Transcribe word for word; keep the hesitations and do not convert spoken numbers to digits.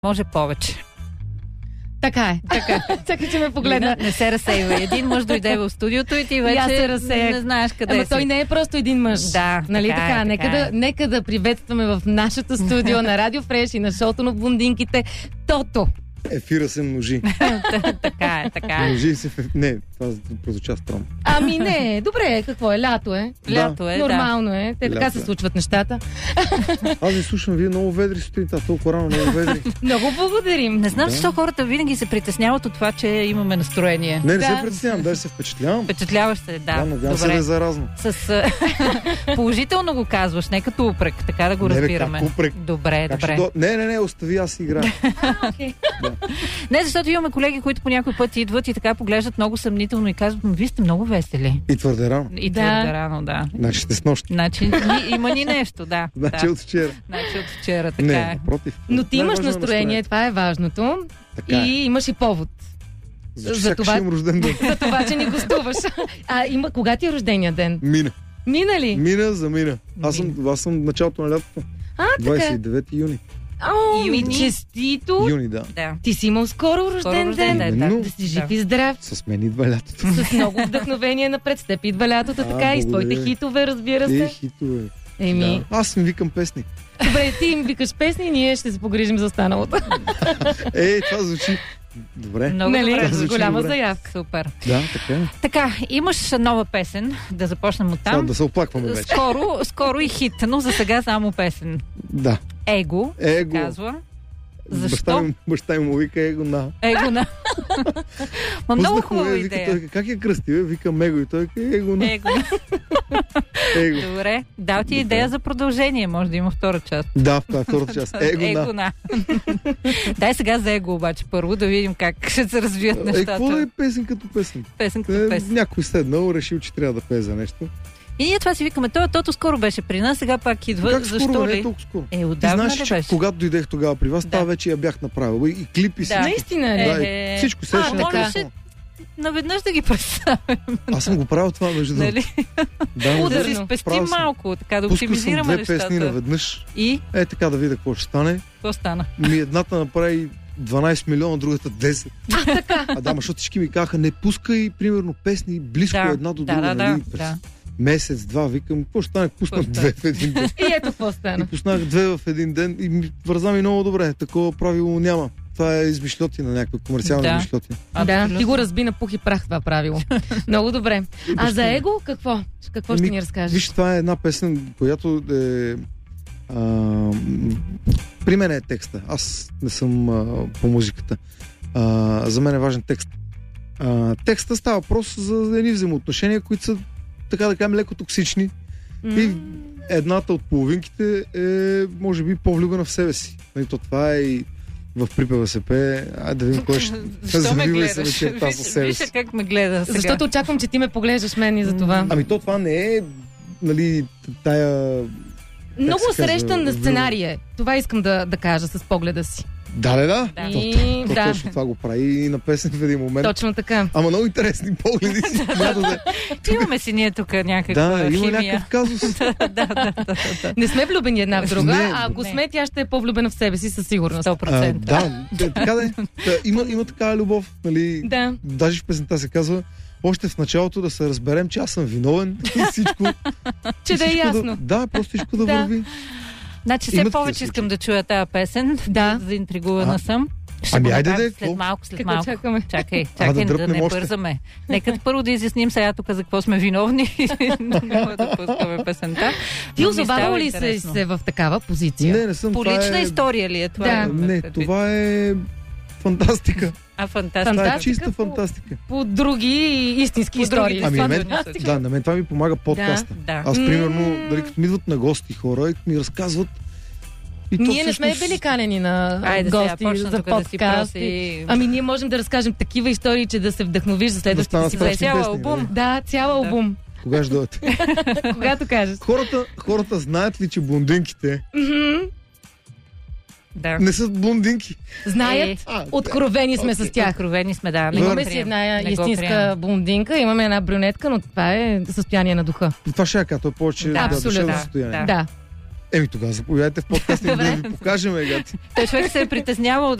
Може повече. Така е. Така, така че ме погледна. Не, не се разсейва. Един мъж дойде в студиото и ти вече не, не знаеш къде Ама си. той не е просто един мъж. Да, нали така, така? е, Нека, така да, е. нека да приветстваме в нашото студио на Радио Фреш и на шоуто на блондинките Тото. Ефира се множи. Така е, така е. Множи се в... Не, това прозвуча странно. Ами не, добре, какво е? Лято е. Лято е, Нормално е. Те така Лято се е. случват нещата. Аз ви слушам, вие много ведри сутринта, толкова рано много ведри. Много благодарим. Не знам Да. защо хората винаги се притесняват от това, че имаме настроение. Не, не Да. се притеснявам, даже се впечатлявам. Впечатляваш се, да. Да, надявам се да Добре. е заразно. С а, положително го казваш, не като упрек, така да го Не, бе, разбираме. как упрек? Добре, Как добре. ще до... Не, не, не, остави, аз си играя. Okay. Не, защото имаме колеги, които по някой път идват и така поглеждат много съмнително и казват, но вие сте много весели. И твърде рано. И Да. твърде рано, да. Значи сте с нощ. Значи, ни, има ни нещо, да. Значи да. от вчера. Значи от вчера, така Не, е. напротив. Но ти имаш Най-важно е настроение, това е важното. Така е. И имаш и повод. Значи за сякаш това- имам рожден ден. За това, че ни гостуваш. А има, кога ти е рождения ден? Мина. Мина ли? Мина за мина. Аз съм, аз съм началото на лятото. А, така. двадесет и девети юни. О, ми Юни. честито. Юни, да. Да. Ти си имал скоро рожден Скоро рожден ден. ден, да. Именно. Да си жив Да. и здрав. С мен идва лятото. С много вдъхновение напред. С теб идва лятото, А, така и с твоите благодаря ви. хитове, разбира Е, се. хитове. Еми, Да. Аз им викам песни. добре, ти им викаш песни, ние ще се погрижим за останалото. Е, това звучи. Добре. Много Нали? добре. звучи Голяма добре. заявка. Супер. Да, така е. Така, имаш нова песен, да започнем от Сега там. да се оплакваме вече. Скоро, скоро и хит, но за сега само песен. Да. Его, Его. казва. Баща Защо? ми, баща ми му вика его на. Его на... Ма много Пуснах му, хубава е, вика, идея. той, как я кръсти, бе? Вика Мего и той вика его на. Его на... Его. Добре, дал ти Добре. идея за продължение, може да има втора част. Да, това е втората част. Его Его на. на. Дай сега за его обаче първо, да видим как ще се развият Е, какво нещата. е песен като песен? Песен като Е, песен. някой седнал, решил, че трябва да пее за нещо. И ние това си викаме, той Тото скоро беше при нас, сега пак идва. Как Защо скоро, не е ли? толкова скоро. Е, Ти отдавна знаеш, ли че беше? когато дойдех тогава при вас, Да. това вече я бях направила. И клипи си. Да. Наистина ли? Да, Е, и всичко се а, беше на можеше телефона. наведнъж да ги представим. Аз съм го правил това между другото. Нали? Да, Да Ударно. си Правил спестим съм. малко, така да Пускал съм оптимизираме две песни нещата. наведнъж. И Е, така да видя какво ще стане. какво стана? Ми едната направи дванадесет милиона, другата десет. А, така. А да, ма, защото всички ми казаха, не пускай, примерно, песни близко Да, една до да, друга, да, нали? да, През да. месец, два, викам, какво ще стане, пуснам Какво две в един ден. И ето какво И стана. пуснах две в един ден и ми върза ми много добре. Такова правило няма. Това е измишлотина, някаква комерциална Да. измишлотина. Да, Абсолютно. ти го разби на пух и прах това правило. Много добре. А за его какво? Какво ще Ами, ни разкажеш? Виж, това е една песен, която е... А, м, при мен е текста. Аз не съм а, по музиката. А, за мен е важен текст. А, текста става въпрос за едни взаимоотношения, които са, така да кажем, леко токсични. М. И едната от половинките е, може би, по-влюбена в себе си. Нали, то това е и в припева се пее. Айде да видим кой ще Защо ме завива и се гледаш? вечерта Виж, със себе виж си. как ме гледа сега. Защото очаквам, че ти ме поглеждаш мен и за това. Ами то това не е, нали, тая... Много се казва, срещан на в- сценарий е. Това искам да, да кажа с погледа си. Да, да, да. Да. То, И, то, то, да. точно това го прави и на песен в един момент. Точно така. Ама много интересни погледи си. Няма да- Имаме си ние тук някаква Да, има химия. някакъв казус. да, да, да, да, да. Не сме влюбени една в друга, Не, а ако не. сме, тя ще е по-влюбена в себе си със сигурност. сто А, процента. да, да, така да е. Та, има, има такава любов, нали? Да. Даже в песента се казва, още в началото да се разберем, че аз съм виновен и всичко. Че и да е всичко ясно. Да, просто всичко да, Да. върви. Значи все Има такива повече случаи. искам да чуя тази песен. Да. Заинтригувана А. съм. Ще Ами, го айде направим да е, след какво? малко, след Какво малко. чакаме? Чакай, А, чакай, да да, дръпнем не още. бързаме. Нека първо да изясним сега тук за какво сме виновни. Няма да пускаме песента. Ти Но ми озовавал става ли се, интересно. се в такава позиция? Не, не съм. По това лична е... история ли е това? Да. имаме Не, предвид? това е фантастика. А, фантастика. Това е Фантастика чиста по- фантастика. По други истински По истории. други Ами на мен, фантастика. да, на мен това ми помага подкаста. Да. Аз, М. примерно, дали като ми идват на гости хора и като ми разказват. И то Ние не сме всъщност- били канени на Айде сега, гости почна за тук да си подкасти. проси. Ами ние можем да разкажем такива истории, че да се вдъхновиш за следващите станат си страшни песни. цял песни, албум. нали? Да, цял Да. албум. Кога ще дойдете? Когато кажеш. Хората, хората знаят ли, че блондинките Мгм. Да. не са блондинки? Знаят, Е, А, откровени сме окей. с тях. Откровени сме, да. Не го Имаме си приемам. една Не го истинска приемам. блондинка, имаме една брюнетка, но това е състояние на духа. това ще я кажа, то е повече Да, да, абсолютно. душевно Да, състояние. да. Да. Еми тогава заповядайте в подкаста и да ви покажем, гати. Той човек се е притеснявал